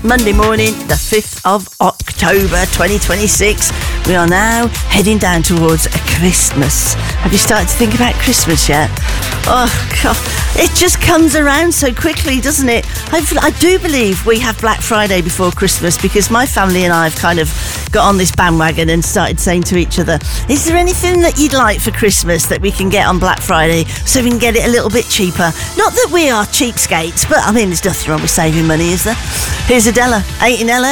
Monday morning, the 5th of October 2026. We are now heading down towards Christmas. Have you started to think about Christmas yet? Oh, God. It just comes around so quickly, doesn't it? I do believe we have Black Friday before Christmas because my family and I have kind of got on this bandwagon and started saying to each other, is there anything that you'd like for Christmas that we can get on Black Friday so we can get it a little bit cheaper? Not that we are cheapskates, but I mean, there's nothing wrong with saving money, is there? Here's Adela, 8 in LA.